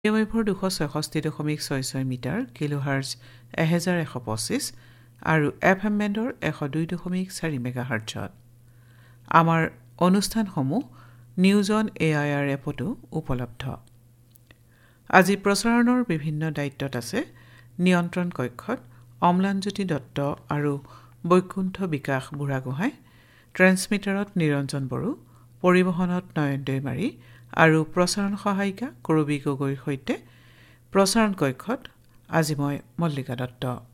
ৱেভৰ 266.66 metre কিলোহাৰ্জ 1125 আৰু FM বেণ্ডৰ 102.4 মেগাহাৰ্টজত। আমাৰ অনুষ্ঠানসমূহ নিউজ অন AIR এপতো উপলব্ধ। আজি প্ৰচাৰণৰ বিভিন্ন দায়িত্বত আছে নিয়ন্ত্ৰণ কক্ষত অম্লানজ্যোতি দত্ত আৰু বৈকুণ্ঠ বিকাশ বুঢ়াগোহাঁই, ট্ৰেন্সমিটাৰত নিৰঞ্জন বড়ো, পৰিবহণত নয়ন দৈমাৰী আৰু প্ৰচাৰণ সহায়িকা কৰবী গগৈৰ সৈতে প্ৰচাৰণ কক্ষত আজি মই মল্লিকা দত্ত।